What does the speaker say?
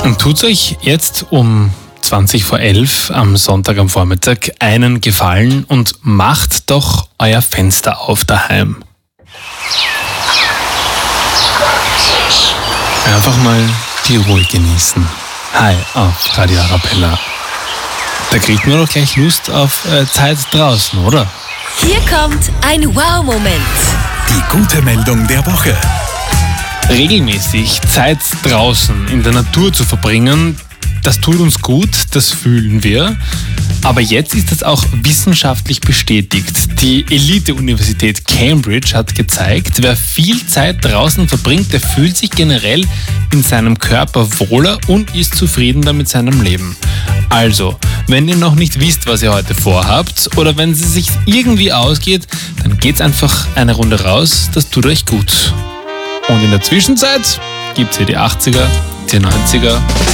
Und tut euch jetzt um 20 vor 11 am Sonntag am Vormittag einen Gefallen und macht doch euer Fenster auf daheim. Einfach mal die Ruhe genießen. Hi auf Radio Arabella. Da kriegt man doch gleich Lust auf Zeit draußen, oder? Hier kommt ein Wow-Moment. Die gute Meldung der Woche. Regelmäßig Zeit draußen in der Natur zu verbringen, das tut uns gut, das fühlen wir. Aber jetzt ist das auch wissenschaftlich bestätigt. Die Elite-Universität Cambridge hat gezeigt, wer viel Zeit draußen verbringt, der fühlt sich generell in seinem Körper wohler und ist zufriedener mit seinem Leben. Also, wenn ihr noch nicht wisst, was ihr heute vorhabt oder wenn es sich irgendwie ausgeht, dann geht's einfach eine Runde raus, das tut euch gut. Und in der Zwischenzeit gibt's hier die 80er, die 90er